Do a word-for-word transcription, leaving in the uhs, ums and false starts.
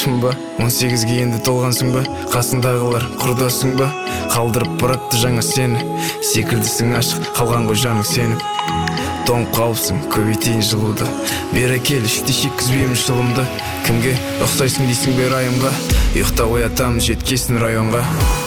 ашықпын ба? он сегізге енді толғансың ба? Қасыңдағылар құрдасың ба? Қалдырып баратты жаңа сені, секілдісің ашық қалған ғой жаның сеніп. Тоңып қалыпсың, көбейтейін жылуды, бері кел, іште шеккізбеймін шылымды. Кімге ұқсайсың дейсің бе райымға? Ұйықтап оятамын жеткесін районға.